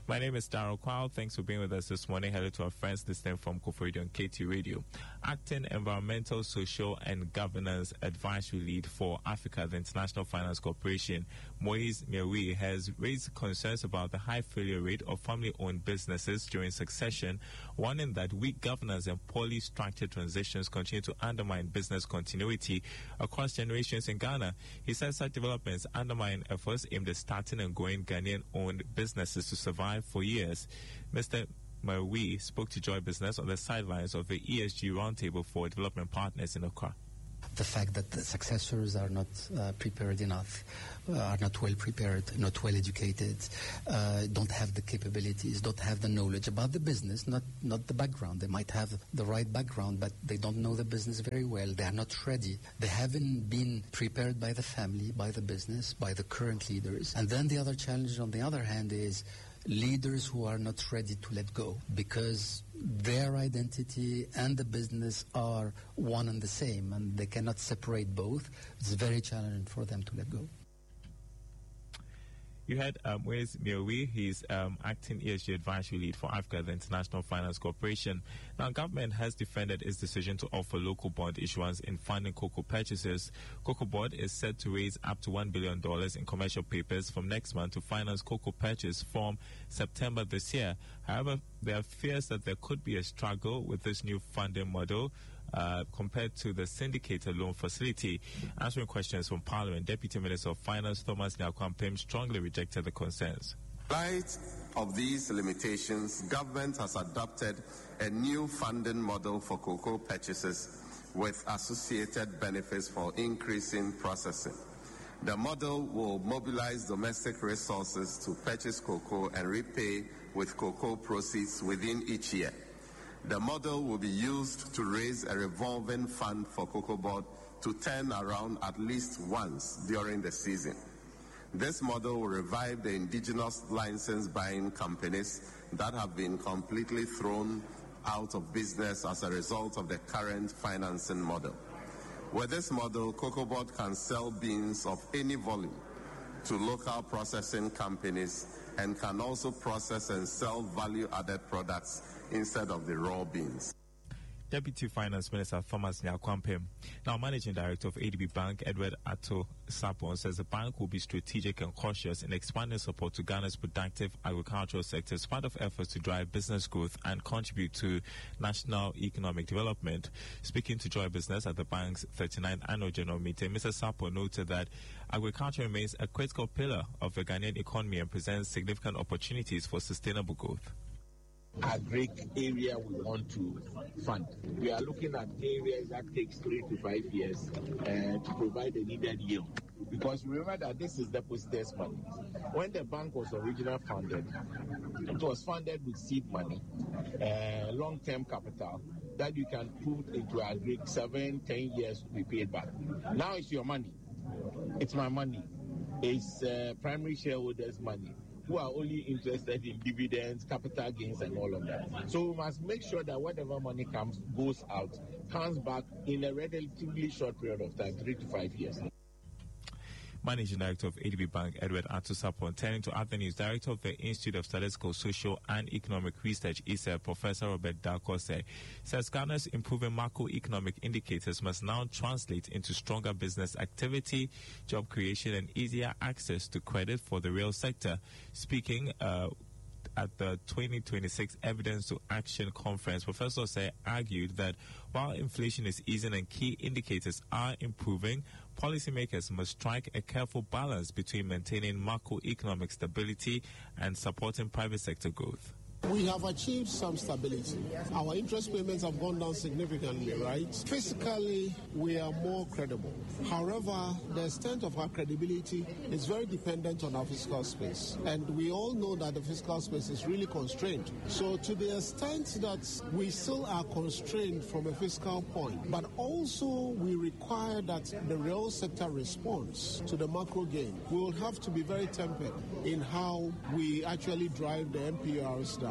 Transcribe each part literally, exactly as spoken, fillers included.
My name is Darryl Kwao. Thanks for being with us this morning. Hello to our friends listening from Koforidua and K T Radio. Acting Environmental, Social and Governance Advisory Lead for Africa, the International Finance Corporation, Moise Miawi, has raised concerns about the high failure rate of family-owned businesses during succession, warning that weak governance and poorly structured transitions continue to undermine business continuity across generations in Ghana. He says such developments undermine efforts aimed at starting and growing Ghanaian-owned businesses to survive for years. Mister Maui spoke to Joy Business on the sidelines of the E S G Roundtable for Development Partners in Accra. The fact that the successors are not uh, prepared enough, uh, are not well prepared, not well educated, uh, don't have the capabilities, don't have the knowledge about the business, not not the background. They might have the right background, but they don't know the business very well. They are not ready. They haven't been prepared by the family, by the business, by the current leaders. And then the other challenge, on the other hand, is leaders who are not ready to let go, because their identity and the business are one and the same, and they cannot separate both. It's very challenging for them to let go. You had um, Moise Miawi. He's um, acting E S G advisory lead for Africa, the International Finance Corporation. Now, government has defended its decision to offer local bond issuance in funding cocoa purchases. Cocoa Board is set to raise up to one billion dollars in commercial papers from next month to finance cocoa purchase from September this year. However, there are fears that there could be a struggle with this new funding model Uh, compared to the syndicated loan facility. Answering questions from Parliament, Deputy Minister of Finance Thomas Nyakwam strongly rejected the concerns. In light of these limitations, government has adopted a new funding model for cocoa purchases with associated benefits for increasing processing. The model will mobilize domestic resources to purchase cocoa and repay with cocoa proceeds within each year. The model will be used to raise a revolving fund for Cocoa Board to turn around at least once during the season. This model will revive the indigenous license buying companies that have been completely thrown out of business as a result of the current financing model. With this model, Cocoa Board can sell beans of any volume to local processing companies and can also process and sell value-added products instead of the raw beans. Deputy Finance Minister Thomas Nyakwam. Now, Managing Director of A D B Bank, Edward Ato Sapon, says the bank will be strategic and cautious in expanding support to Ghana's productive agricultural sector as part of efforts to drive business growth and contribute to national economic development. Speaking to Joy Business at the bank's thirty-ninth annual general meeting, Mister Sapon noted that agriculture remains a critical pillar of the Ghanaian economy and presents significant opportunities for sustainable growth. Agric area we want to fund. We are looking at areas that takes three to five years uh, to provide the needed yield. Because remember that this is depositors' money. When the bank was originally founded, it was funded with seed money, uh, long-term capital that you can put into agric seven, ten years to be paid back. Now it's your money. It's my money. It's uh, primary shareholders' money, who are only interested in dividends, capital gains, and all of that. So we must make sure that whatever money comes, goes out, comes back in a relatively short period of time, three to five years. Managing Director of A D B Bank, Edward Ato Sapon. Turning to other news, Director of the Institute of Statistical, Social and Economic Research, I S E R, Professor Robert Darkose, says Ghana's improving macroeconomic indicators must now translate into stronger business activity, job creation, and easier access to credit for the real sector. Speaking uh, at the twenty twenty-six Evidence to Action Conference, Professor Say argued that while inflation is easing and key indicators are improving, policymakers must strike a careful balance between maintaining macroeconomic stability and supporting private sector growth. We have achieved some stability. Our interest payments have gone down significantly, right? Fiscally, we are more credible. However, the extent of our credibility is very dependent on our fiscal space. And we all know that the fiscal space is really constrained. So to the extent that we still are constrained from a fiscal point, but also we require that the real sector responds to the macro gain, we will have to be very tempered in how we actually drive the M P Rs down.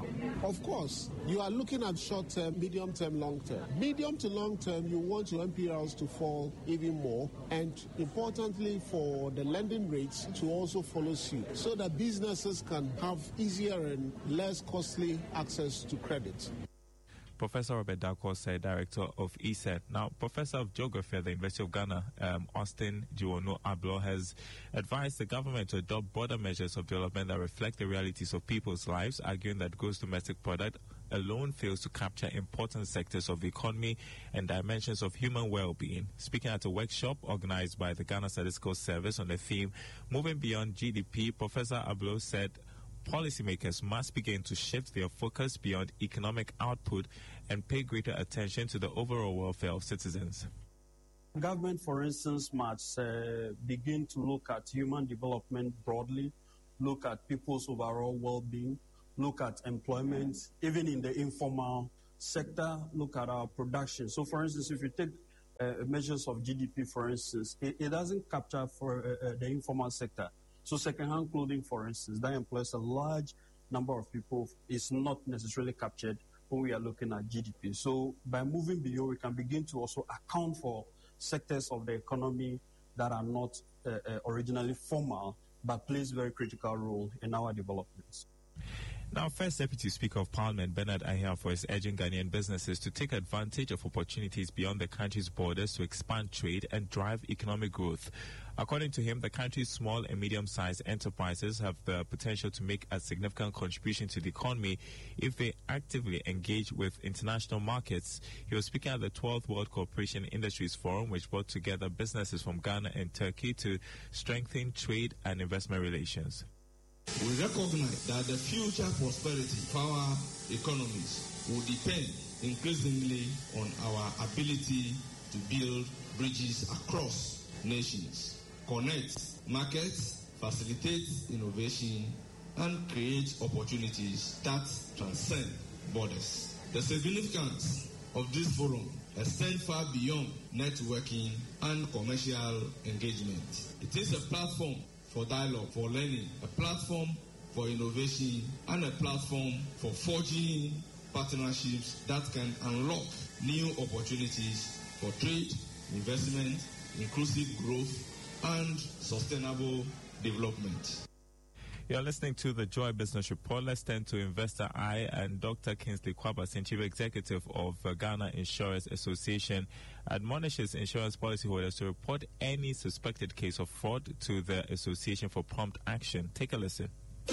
now. Of course, you are looking at short-term, medium-term, long-term. Medium to long-term, you want your N P Ls to fall even more, and importantly for the lending rates to also follow suit, so that businesses can have easier and less costly access to credit. Professor Robert Darko said, Director of E S E T. Now, Professor of Geography at the University of Ghana, um, Austin Jiwono Ablo, has advised the government to adopt broader measures of development that reflect the realities of people's lives, arguing that gross domestic product alone fails to capture important sectors of the economy and dimensions of human well-being. Speaking at a workshop organized by the Ghana Statistical Service on the theme Moving Beyond G D P, Professor Ablo said policymakers must begin to shift their focus beyond economic output and pay greater attention to the overall welfare of citizens. Government, for instance, must uh, begin to look at human development broadly, look at people's overall well-being, look at employment, even in the informal sector, look at our production. So, for instance, if you take uh, measures of G D P, for instance, it, it doesn't capture for uh, uh, the informal sector. So second-hand clothing, for instance, that employs a large number of people, is not necessarily captured when we are looking at G D P. So by moving beyond, we can begin to also account for sectors of the economy that are not uh, uh, originally formal, but plays a very critical role in our developments. Now, First Deputy Speaker of Parliament Bernard Ahiafo is urging Ghanaian businesses to take advantage of opportunities beyond the country's borders to expand trade and drive economic growth. According to him, the country's small and medium-sized enterprises have the potential to make a significant contribution to the economy if they actively engage with international markets. He was speaking at the twelfth World Cooperation Industries Forum, which brought together businesses from Ghana and Turkey to strengthen trade and investment relations. We recognize that the future prosperity of our economies will depend increasingly on our ability to build bridges across nations, connect markets, facilitate innovation, and create opportunities that transcend borders. The significance of this forum extends far beyond networking and commercial engagement. It is a platform for dialogue, for learning, a platform for innovation, and a platform for forging partnerships that can unlock new opportunities for trade, investment, inclusive growth, and sustainable development. You're listening to the Joy Business Report. Let's turn to Investor Eye, and Doctor Kingsley Kwabasin, Chief Executive of uh, Ghana Insurance Association, admonishes insurance policyholders to report any suspected case of fraud to the association for prompt action. Take a listen.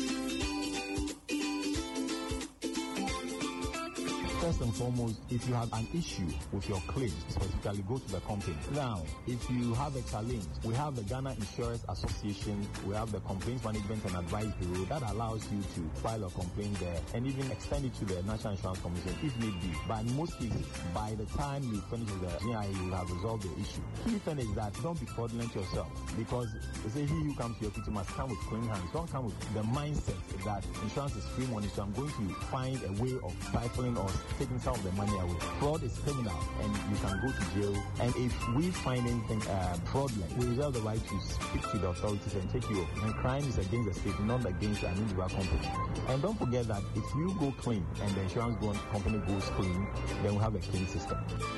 First and foremost, if you have an issue with your claims, specifically go to the company. Now, if you have a challenge, we have the Ghana Insurance Association, we have the Complaints Management and Advice Bureau that allows you to file a complaint there and even extend it to the National Insurance Commission if need be. But in most cases, by the time you finish with the G I A, you will have resolved the issue. Key thing is that don't be fraudulent yourself, because they say he who comes to your kitchen must come with clean hands. Don't come with the mindset that insurance is free money, so I'm going to find a way of stifling or taking some of the money away. Fraud is criminal and you can go to jail. And if we find anything uh, fraudulent, we reserve the right to speak to the authorities and take you off. And crime is against the state, not against an individual company. And don't forget that if you go clean and the insurance company goes clean, then we have a clean system.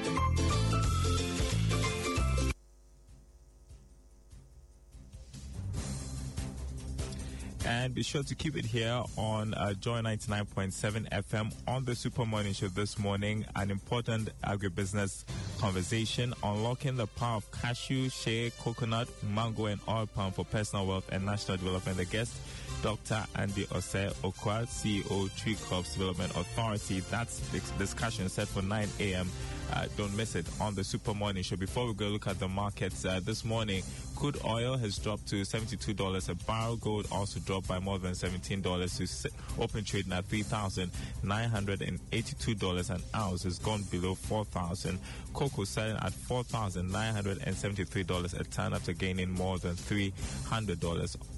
And be sure to keep it here on uh, Joy ninety-nine point seven F M on the Super Morning Show this morning. An important agribusiness conversation, unlocking the power of cashew, shea, coconut, mango, and oil palm for personal wealth and national development. The guest, Doctor Andy Osei Okwa, C E O, Tree Crops Development Authority. That's the discussion set for nine a.m. Uh, don't miss it on the Super Morning Show. Before we go look at the markets uh, this morning, crude oil has dropped to seventy-two dollars a barrel. Gold also dropped by more than seventeen dollars to open trading at three thousand nine hundred eighty-two dollars an ounce. Has gone below four thousand. Cocoa selling at four thousand nine hundred seventy-three dollars a ton after gaining more than three hundred dollars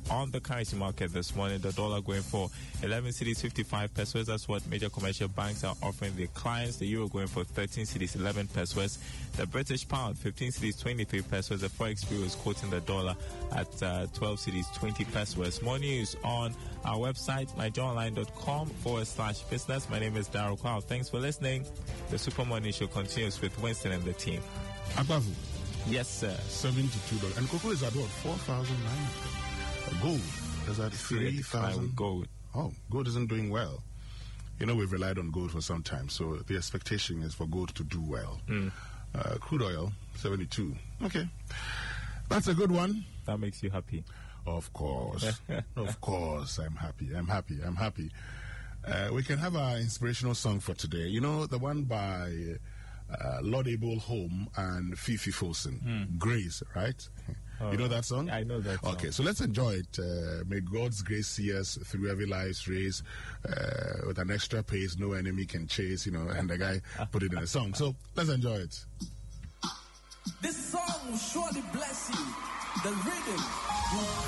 on the currency market this morning. The dollar going for eleven cedis fifty-five pesos. That's what major commercial banks are offering their clients. The euro going for thirteen cedis eleven pesos. The British pound fifteen cedis twenty-three pesos. The Forex Bureau is quoting the dollar at uh, twelve cedis twenty pesos. More news on our website, myjournline.com forward slash business. My name is Daryl Kwao. Thanks for listening. The Super Morning Show continues with Winston and the team. Abavu. Yes, sir. seventy-two dollars. And cocoa is at what? four thousand nine hundred. Gold is at three thousand. Gold. Oh, gold isn't doing well. You know, we've relied on gold for some time, so the expectation is for gold to do well. Mm. Uh, crude oil, seventy-two. Okay. That's a good one. That makes you happy. Of course. Of course, I'm happy. I'm happy. I'm happy. Uh, we can have our inspirational song for today. You know, the one by uh, Lord Abel Home and Fifi Folsom. Mm. Grace, right? Oh, you know that song? I know that song. Okay, so let's enjoy it. Uh, may God's grace see us through every life's race uh, with an extra pace no enemy can chase, you know, and the guy put it in a song. So let's enjoy it. This song will surely bless you. The rhythm will